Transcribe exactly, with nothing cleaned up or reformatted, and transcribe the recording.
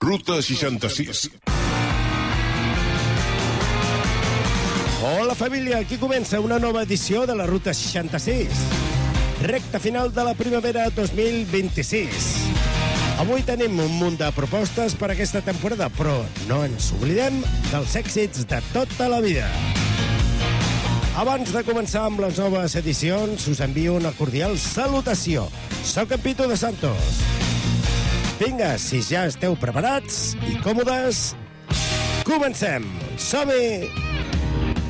Ruta seixanta-sis. Hola família, aquí comença una nova edició de la Ruta seixanta-sis. Recta final de la primavera dos mil vint-i-sis. Avui tenim un munt de propostes per aquesta temporada, però no ens oblidem dels èxits de tota la vida. Abans de començar amb les noves edicions, us envio una cordial salutació. Soc en Pitu de Santos. Vinga, si ja esteu preparats i còmodes, comencem! Som-hi!